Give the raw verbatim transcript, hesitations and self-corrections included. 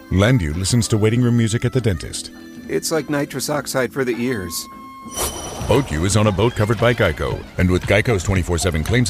Landu listens to waiting room music at the dentist. It's like nitrous oxide for the ears. BoatU is on a boat covered by Geico. And with Geico's twenty-four seven claims